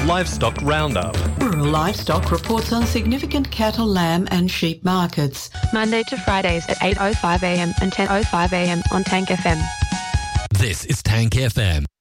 Livestock Roundup. Rural Livestock reports on significant cattle, lamb and sheep markets. Monday to Fridays at 8:05am and 10:05am on Tank FM. This is Tank FM.